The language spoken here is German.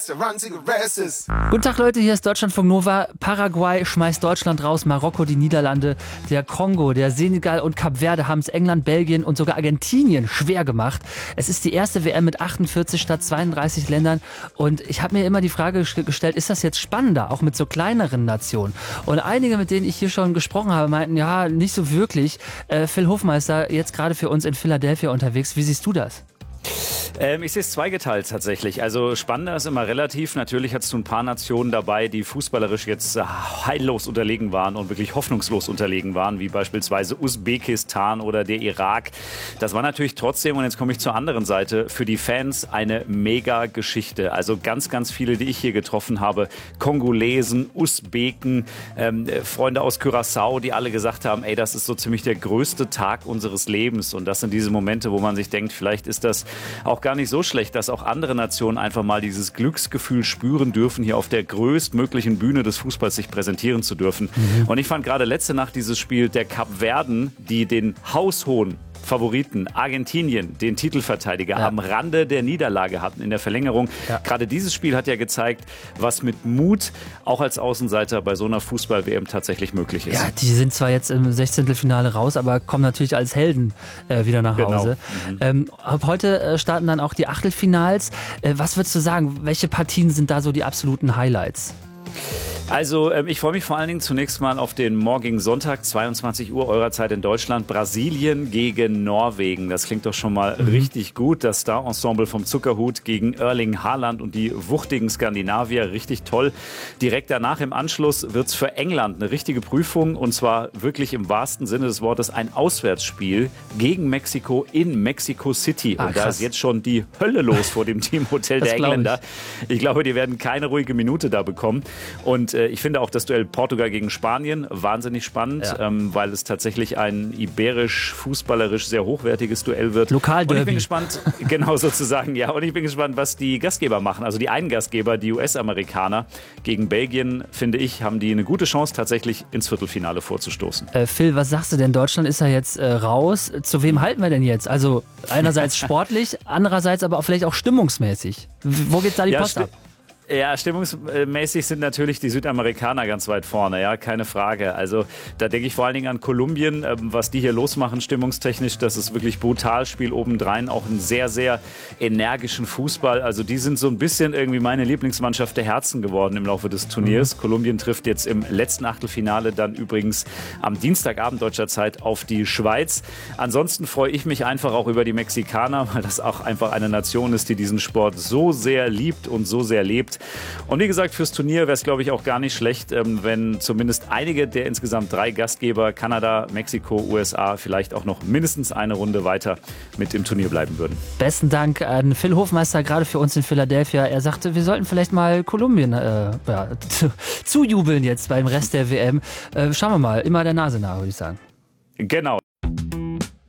Guten Tag Leute, hier ist Deutschlandfunk Nova. Paraguay schmeißt Deutschland raus, Marokko die Niederlande, der Kongo, der Senegal und Kap Verde haben es England, Belgien und sogar Argentinien schwer gemacht. Es ist die erste WM mit 48 statt 32 Ländern und ich habe mir immer die Frage gestellt, ist das jetzt spannender, auch mit so kleineren Nationen? Und einige, mit denen ich hier schon gesprochen habe, meinten, ja, nicht so wirklich. Phil Hofmeister, jetzt gerade für uns in Philadelphia unterwegs, wie siehst du das? Ich sehe es zweigeteilt tatsächlich. Also spannender ist immer relativ. Natürlich hattest du ein paar Nationen dabei, die fußballerisch jetzt heillos unterlegen waren und wirklich hoffnungslos unterlegen waren, wie beispielsweise Usbekistan oder der Irak. Das war natürlich trotzdem, und jetzt komme ich zur anderen Seite, für die Fans eine mega Geschichte. Also ganz, ganz viele, die ich hier getroffen habe, Kongolesen, Usbeken, Freunde aus Curaçao, die alle gesagt haben, ey, das ist so ziemlich der größte Tag unseres Lebens. Und das sind diese Momente, wo man sich denkt, vielleicht ist das auch gar nicht so schlecht, dass auch andere Nationen einfach mal dieses Glücksgefühl spüren dürfen, hier auf der größtmöglichen Bühne des Fußballs sich präsentieren zu dürfen. Und ich fand gerade letzte Nacht dieses Spiel der Kapverden, die den haushohen Favoriten Argentinien, den Titelverteidiger, am Rande der Niederlage hatten in der Verlängerung. Ja. Gerade dieses Spiel hat ja gezeigt, was mit Mut auch als Außenseiter bei so einer Fußball-WM tatsächlich möglich ist. Ja, die sind zwar jetzt im 16. raus, aber kommen natürlich als Helden wieder nach Hause. Heute starten dann auch die Achtelfinals. Was würdest du sagen, welche Partien sind da so die absoluten Highlights? Also ich freue mich vor allen Dingen zunächst mal auf den morgigen Sonntag, 22 Uhr eurer Zeit in Deutschland, Brasilien gegen Norwegen. Das klingt doch schon mal richtig gut. Das Star-Ensemble vom Zuckerhut gegen Erling Haaland und die wuchtigen Skandinavier, richtig toll. Direkt danach im Anschluss wird's für England eine richtige Prüfung, und zwar wirklich im wahrsten Sinne des Wortes ein Auswärtsspiel gegen Mexiko in Mexico City. Und da ist jetzt schon die Hölle los vor dem Teamhotel der Engländer. Ich glaube, die werden keine ruhige Minute da bekommen. Und ich finde auch das Duell Portugal gegen Spanien wahnsinnig spannend, weil es tatsächlich ein iberisch-fußballerisch sehr hochwertiges Duell wird. Lokalderby. Und ich bin gespannt, genau sozusagen, ja. Und ich bin gespannt, was die Gastgeber machen. Also die einen Gastgeber, die US-Amerikaner gegen Belgien, finde ich, haben die eine gute Chance, tatsächlich ins Viertelfinale vorzustoßen. Phil, was sagst du denn? Deutschland ist ja jetzt raus. Zu wem halten wir denn jetzt? Also einerseits sportlich, andererseits aber auch vielleicht auch stimmungsmäßig. Wo geht da die Post ab? Ja, stimmungsmäßig sind natürlich die Südamerikaner ganz weit vorne, ja, keine Frage. Also da denke ich vor allen Dingen an Kolumbien, was die hier losmachen stimmungstechnisch, das ist wirklich brutal, Spiel obendrein, auch einen sehr, sehr energischen Fußball. Also die sind so ein bisschen irgendwie meine Lieblingsmannschaft der Herzen geworden im Laufe des Turniers. Kolumbien trifft jetzt im letzten Achtelfinale dann übrigens am Dienstagabend deutscher Zeit auf die Schweiz. Ansonsten freue ich mich einfach auch über die Mexikaner, weil das auch einfach eine Nation ist, die diesen Sport so sehr liebt und so sehr lebt. Und wie gesagt, fürs Turnier wäre es, glaube ich, auch gar nicht schlecht, wenn zumindest einige der insgesamt 3 Gastgeber, Kanada, Mexiko, USA, vielleicht auch noch mindestens eine Runde weiter mit im Turnier bleiben würden. Besten Dank an Phil Hofmeister, gerade für uns in Philadelphia. Er sagte, wir sollten vielleicht mal Kolumbien zujubeln jetzt beim Rest der WM. Schauen wir mal, immer der Nase nach, würde ich sagen. Genau.